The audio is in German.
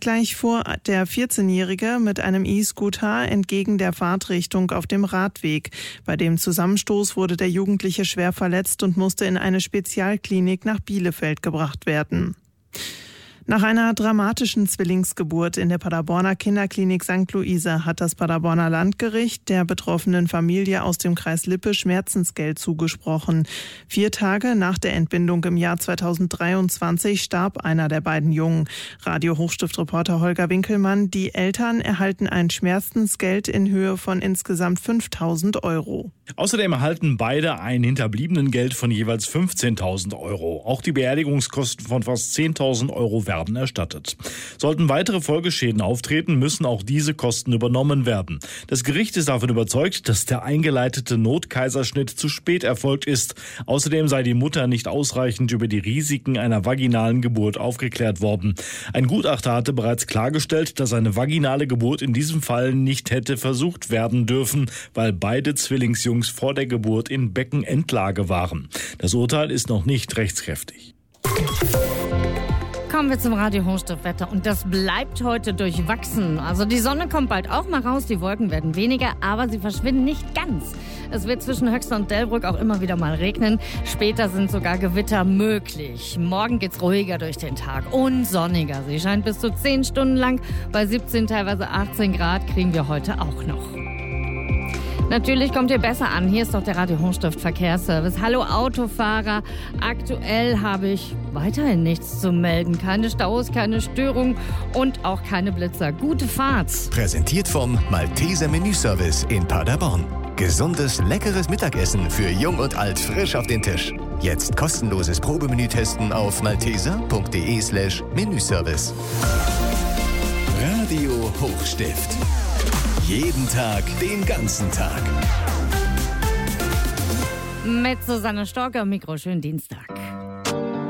Zeitgleich fuhr der 14-Jährige mit einem E-Scooter entgegen der Fahrtrichtung auf dem Radweg. Bei dem Zusammenstoß wurde der Jugendliche schwer verletzt und musste in eine Spezialklinik nach Bielefeld gebracht werden. Nach einer dramatischen Zwillingsgeburt in der Paderborner Kinderklinik St. Luise hat das Paderborner Landgericht der betroffenen Familie aus dem Kreis Lippe Schmerzensgeld zugesprochen. 4 Tage nach der Entbindung im Jahr 2023 starb einer der beiden Jungen. Radio-Hochstift-Reporter Holger Winkelmann: Die Eltern erhalten ein Schmerzensgeld in Höhe von insgesamt 5.000 Euro. Außerdem erhalten beide ein Hinterbliebenengeld von jeweils 15.000 Euro. Auch die Beerdigungskosten von fast 10.000 Euro werden erstattet. Sollten weitere Folgeschäden auftreten, müssen auch diese Kosten übernommen werden. Das Gericht ist davon überzeugt, dass der eingeleitete Notkaiserschnitt zu spät erfolgt ist. Außerdem sei die Mutter nicht ausreichend über die Risiken einer vaginalen Geburt aufgeklärt worden. Ein Gutachter hatte bereits klargestellt, dass eine vaginale Geburt in diesem Fall nicht hätte versucht werden dürfen, weil beide Zwillingsjungs vor der Geburt in Beckenendlage waren. Das Urteil ist noch nicht rechtskräftig. Kommen wir zum Radio-Hochstift-Wetter und das bleibt heute durchwachsen. Also die Sonne kommt bald auch mal raus, die Wolken werden weniger, aber sie verschwinden nicht ganz. Es wird zwischen Höxter und Delbrück auch immer wieder mal regnen. Später sind sogar Gewitter möglich. Morgen geht's ruhiger durch den Tag und sonniger. Sie scheint bis zu 10 Stunden lang. Bei 17, teilweise 18 Grad kriegen wir heute auch noch. Natürlich kommt ihr besser an. Hier ist doch der Radio-Hochstift Verkehrsservice. Hallo Autofahrer. Aktuell habe ich weiterhin nichts zu melden. Keine Staus, keine Störungen und auch keine Blitzer. Gute Fahrt. Präsentiert vom Malteser Menüservice in Paderborn. Gesundes, leckeres Mittagessen für Jung und Alt frisch auf den Tisch. Jetzt kostenloses Probemenü testen auf malteser.de/Menüservice. Radio Hochstift. Jeden Tag, den ganzen Tag. Mit Susanne Stork am Mikro. Schönen Dienstag.